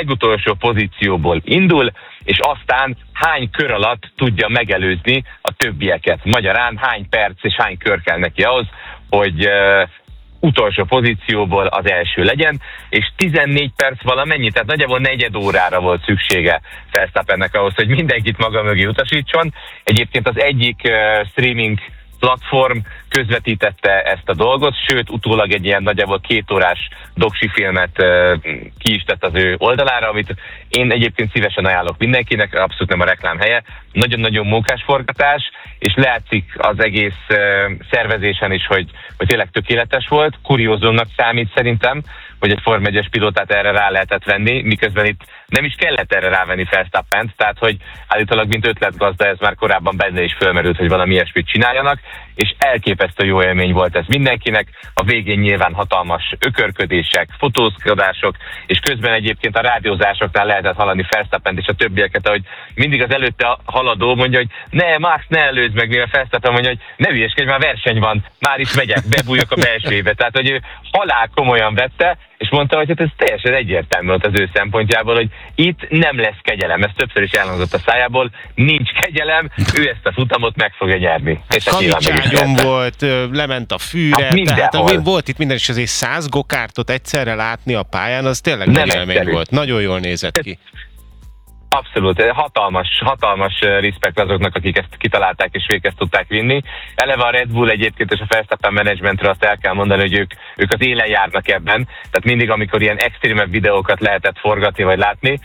legutolsó pozícióból indul, és aztán hány kör alatt tudja megelőzni a többieket. Magyarán hány perc és hány kör kell neki ahhoz, hogy utolsó pozícióból az első legyen, és 14 perc valamennyi, tehát nagyjából negyed órára volt szüksége Verstappennek ahhoz, hogy mindenkit maga mögé utasítson. Egyébként az egyik streaming platform közvetítette ezt a dolgot, sőt, utólag egy ilyen nagyjából 2 órás doksi filmet ki is tett az ő oldalára, amit én egyébként szívesen ajánlok mindenkinek, abszolút nem a reklám helye. Nagyon-nagyon mókás forgatás, és látszik az egész szervezésen is, hogy tényleg tökéletes volt. Kuriózumnak számít szerintem, hogy egy Forma 1-es pilótát erre rá lehetett venni, miközben itt nem is kellett erre rávenni Verstappent, tehát hogy állítólag mint ötletgazda ez már korábban benne is fölmerült, hogy valami ilyesmit csináljanak, és elképesztő jó élmény volt ez mindenkinek. A végén nyilván hatalmas ökörködések, fotózkodások, és közben egyébként a rádiózásoknál lehetett hallani Verstappent és a többieket, ahogy mindig az előtte haladó mondja, hogy ne, Max, ne előzd meg, mivel Verstappen mondja, hogy ne hülyeskedj, már verseny van, már is megyek, bebújok a belsőbe. Tehát, hogy ő halál komolyan vette, és mondta, hogy hát ez teljesen egyértelmű volt az ő szempontjából, hogy itt nem lesz kegyelem. Ez többször is elhangzott a szájából, nincs kegyelem, ő ezt a futamot meg fogja nyerni. És Kamicságyon volt, lement a fűre, tehát volt itt minden, és azért 100 gokártot egyszerre látni a pályán, az tényleg nagy élmény volt. Nagyon jól nézett ki. Abszolút, hatalmas respekt azoknak, akik ezt kitalálták és végig ezt tudták vinni. Eleve a Red Bull egyébként és a Verstappen managementről azt el kell mondani, hogy ők az élen járnak ebben. Tehát mindig, amikor ilyen extrémebb videókat lehetett forgatni vagy látni,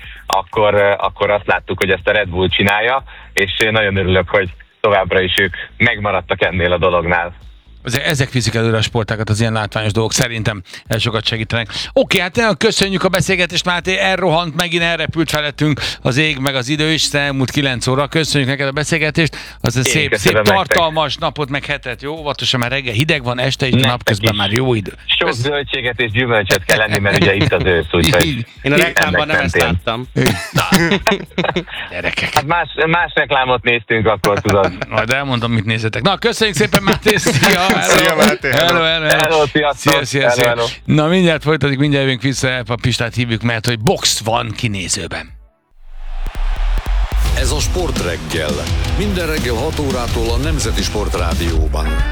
akkor azt láttuk, hogy ezt a Red Bull csinálja, és nagyon örülök, hogy továbbra is ők megmaradtak ennél a dolognál. Ezek viszik előre a sportágat, az ilyen látványos dolgok szerintem sokat segítenek. Oké, hát köszönjük a beszélgetést, Máté, elrohant, megint elrepült felettünk az ég, meg az idő is, elmúlt 9 óra. Köszönjük neked a beszélgetést, az a szép tartalmas napot, meg hetet, jó? Óvatosan, mert reggel hideg van, este is, napközben már jó idő. Sok zöldséget és gyümölcsöt kell lenni, mert ugye itt az ősz, úgyhogy... Én a reklámban nem ezt láttam. Gyerekek. Hát más reklámot néztünk, akkor tudod. Majd elmondom, mit nézzetek. Na, köszönjük szépen, Máté, szia! Szia, Máté! Hello, sziasztok! Szia. Na, mindjárt folytatik, mindjárt jövünk vissza, a Pistát hívjuk, mert hogy box van kinézőben. Ez a Sportreggel. Minden reggel 6 órától a Nemzeti Sportrádióban.